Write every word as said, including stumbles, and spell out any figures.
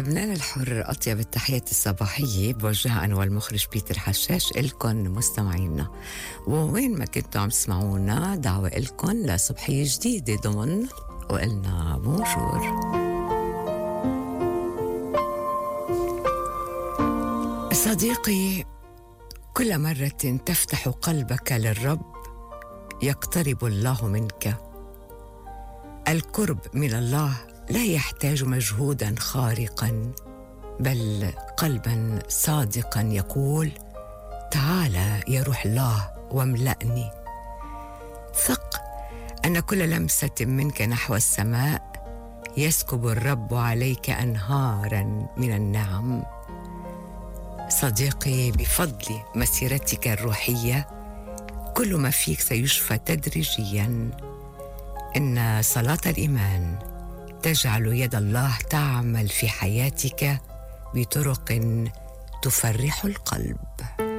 لبنان الحر أطيب التحيات الصباحية بوجهها أنا والمخرج بيتر حشاش إلكن مستمعينا، ووين ما كنتوا عم تسمعونا دعوة إلكن لصبحية جديدة ضمن وقلنا بونجور. صديقي، كل مرة تفتح قلبك للرب يقترب الله منك. القرب من الله لا يحتاج مجهودا خارقا، بل قلبا صادقا يقول: تعال يا روح الله واملأني. ثق أن كل لمسة منك نحو السماء يسكب الرب عليك أنهارا من النعم. صديقي، بفضل مسيرتك الروحية كل ما فيك سيشفى تدريجيا. إن صلاة الإيمان تجعل يد الله تعمل في حياتك بطرق تفرح القلب.